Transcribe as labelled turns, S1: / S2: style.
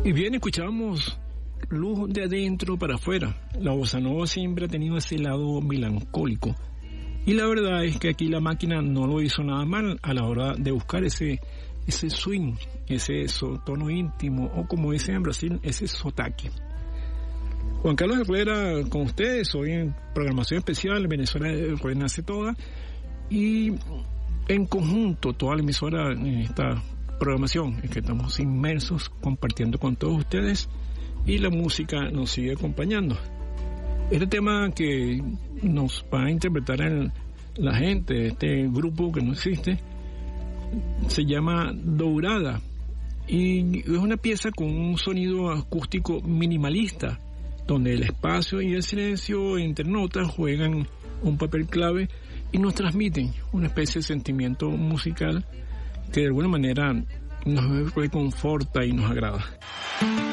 S1: Y bien, escuchamos Luz de adentro para afuera. La bossa nova siempre ha tenido ese lado melancólico. Y la verdad es que aquí la máquina no lo hizo nada mal a la hora de buscar ese swing, ese tono íntimo, o como dicen en Brasil, ese sotaque. Juan Carlos Herrera con ustedes, hoy en programación especial en Venezuela Renace Toda, y en conjunto toda la emisora en esta programación en que estamos inmersos compartiendo con todos ustedes, y la música nos sigue acompañando. Este tema que nos va a interpretar la gente, este grupo que no existe, se llama Dourada, y es una pieza con un sonido acústico minimalista, donde el espacio y el silencio entre notas juegan un papel clave y nos transmiten una especie de sentimiento musical que de alguna manera nos reconforta y nos agrada.